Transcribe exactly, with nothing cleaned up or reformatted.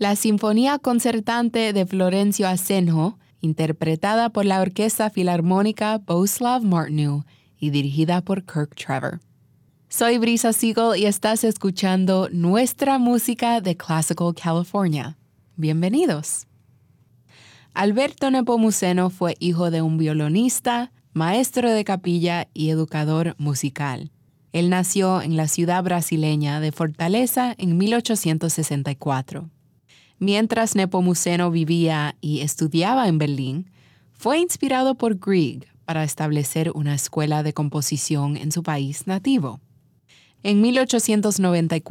La Sinfonía Concertante de Florencio Asenjo, interpretada por la Orquesta Filarmónica Bohuslav Martinu y dirigida por Kirk Trevor. Soy Brisa Siegel y estás escuchando Nuestra Música de Classical California. Bienvenidos. Alberto Nepomuceno fue hijo de un violonista, maestro de capilla y educador musical. Él nació en la ciudad brasileña de Fortaleza en mil ochocientos sesenta y cuatro. Mientras Nepomuceno vivía y estudiaba en Berlín, fue inspirado por Grieg para establecer una escuela de composición en su país nativo. En mil ochocientos noventa y cuatro,